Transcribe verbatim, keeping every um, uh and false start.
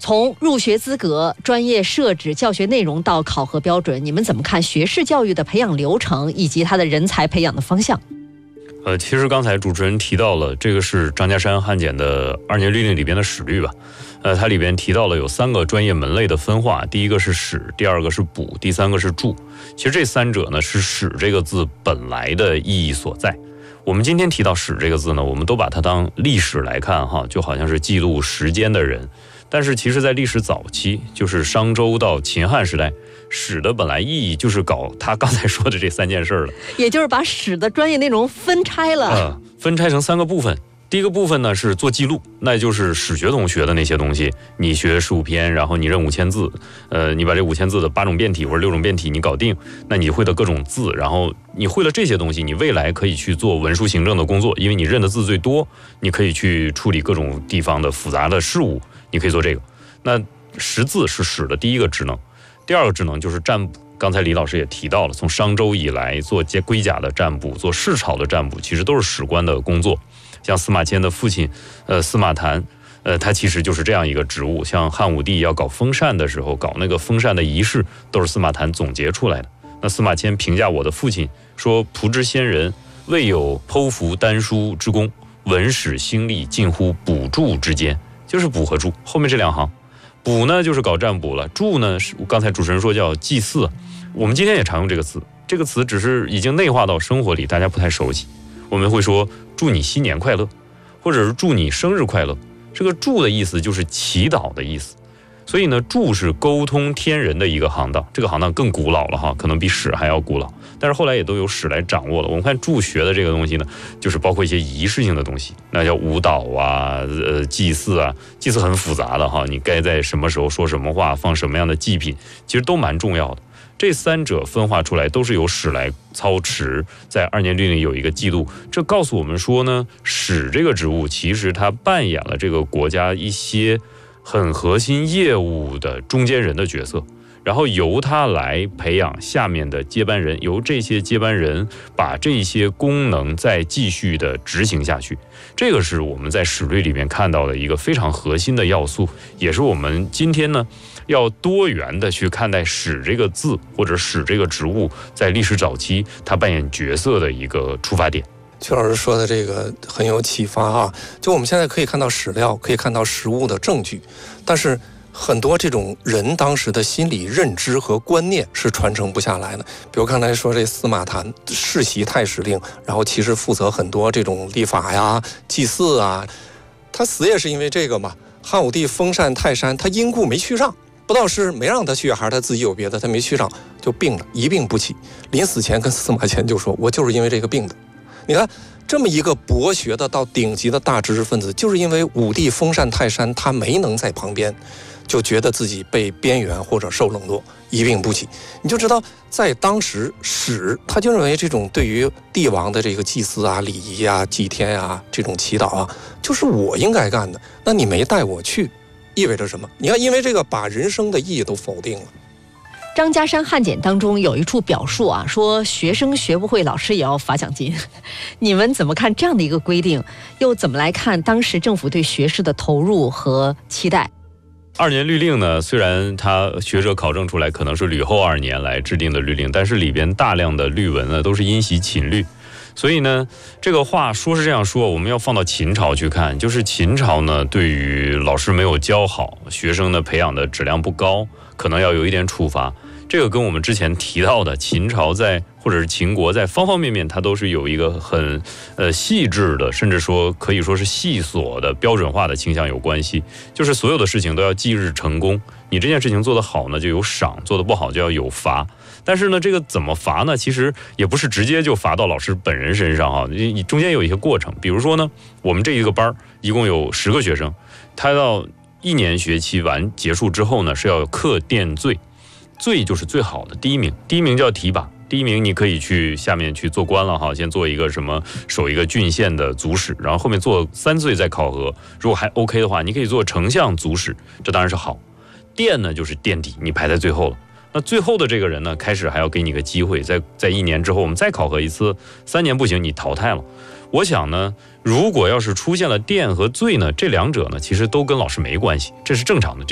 从入学资格、专业设置、教学内容到考核标准，你们怎么看学士教育的培养流程以及它的人才培养的方向？ 呃，其实刚才主持人提到了，这个是张家山汉检的二年律令里边的史律吧。呃，它里边提到了有三个专业门类的分化，第一个是史，第二个是补，第三个是注。其实这三者呢，是史这个字本来的意义所在。我们今天提到史这个字呢，我们都把它当历史来看哈，就好像是记录时间的人。但是其实在历史早期，就是商周到秦汉时代，史的本来意义就是搞他刚才说的这三件事了， 也就是把史的专业内容分拆了、 呃、分拆成三个部分。第一个部分呢是做记录，那就是史学同学的那些东西，你学十五篇，然后你认五千字，呃，你把这五千字的八种变体或者六种变体你搞定，那你会的各种字，然后你会了这些东西，你未来可以去做文书行政的工作，因为你认的字最多，你可以去处理各种地方的复杂的事物，你可以做这个。那识字是史的第一个职能，第二个职能就是占卜。刚才李老师也提到了，从商周以来做龟甲的占卜，做市草的占卜，其实都是史官的工作。像司马迁的父亲，呃，司马谈，呃，他其实就是这样一个职务。像汉武帝要搞封禅的时候，搞那个封禅的仪式，都是司马谈总结出来的。那司马迁评价我的父亲说：“仆之先人，未有剖符丹书之功，文史兴利近乎卜注之间。”就是卜和注，后面这两行。卜呢就是搞占卜了，注呢是刚才主持人说叫祭祀，我们今天也常用这个词，这个词只是已经内化到生活里，大家不太熟悉。我们会说祝你新年快乐，或者是祝你生日快乐。这个祝的意思就是祈祷的意思，所以呢，祝是沟通天人的一个行当，这个行当更古老了哈，可能比史还要古老，但是后来也都有史来掌握了。我们看祝学的这个东西呢，就是包括一些仪式性的东西，那叫舞蹈啊，呃，祭祀啊，祭祀很复杂的哈，你该在什么时候说什么话，放什么样的祭品，其实都蛮重要的。这三者分化出来都是由史来操持，在二年律令有一个记录，这告诉我们说呢，史这个职务其实它扮演了这个国家一些很核心业务的中间人的角色，然后由他来培养下面的接班人，由这些接班人把这些功能再继续的执行下去。这个是我们在史律里面看到的一个非常核心的要素，也是我们今天呢要多元的去看待史这个字或者史这个职务在历史早期它扮演角色的一个出发点。 曲老师说的这个很有启发啊！就我们现在可以看到史料，可以看到实物的证据，但是很多这种人当时的心理认知和观念是传承不下来的。比如刚才说这司马谈世袭太史令，然后其实负责很多这种历法呀、祭祀啊，他死也是因为这个嘛。汉武帝封禅泰山，他因故没去上，不知道是没让他去还是他自己有别的，他没去上就病了，一病不起。临死前跟司马迁就说：“我就是因为这个病的。”你看，这么一个博学的到顶级的大知识分子，就是因为武帝封禅泰山，他没能在旁边，就觉得自己被边缘或者受冷落，一病不起。你就知道，在当时史他就认为这种对于帝王的这个祭祀啊、礼仪啊、祭天啊、这种祈祷啊，就是我应该干的。那你没带我去，意味着什么？你看，因为这个把人生的意义都否定了。 张家山汉检当中有一处表述啊，说学生学不会，老师也要发奖金。你们怎么看这样的一个规定？又怎么来看当时政府对学士的投入和期待？ 二年律令呢，虽然它学者考证出来可能是吕后二年来制定的律令，但是里边大量的律文呢都是因袭秦律。所以呢，这个话说是这样说，我们要放到秦朝去看，就是秦朝呢，对于老师没有教好，学生呢培养的质量不高，可能要有一点处罚。这个跟我们之前提到的秦朝在或者是秦国在方方面面，它都是有一个很呃细致的，甚至说可以说是细琐的标准化的倾向有关系。就是所有的事情都要即日成功，你这件事情做得好呢就有赏，做得不好就要有罚。但是呢，这个怎么罚呢？其实也不是直接就罚到老师本人身上啊，你中间有一些过程。比如说呢，我们这一个班一共有十个学生，他到一年学期完结束之后呢，是要课奠罪。最就是最好的第一名，第一名叫提拔，第一名你可以去下面去做官了哈，先做一个什么守一个郡县的族史，然后后面做三岁再考核，如果还 OK 的话，你可以做丞相族史，这当然是好。殿呢就是垫底，你排在最后了。那最后的这个人呢，开始还要给你个机会，在在一年之后我们再考核一次，三年不行你淘汰了。我想呢，如果要是出现了殿和罪呢，这两者呢其实都跟老师没关系，这是正常的。